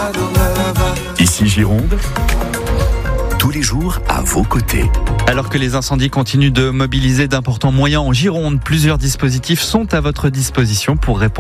Ici Gironde, tous les jours à vos côtés. Alors que les incendies continuent de mobiliser d'importants moyens en Gironde, plusieurs dispositifs sont à votre disposition pour répondre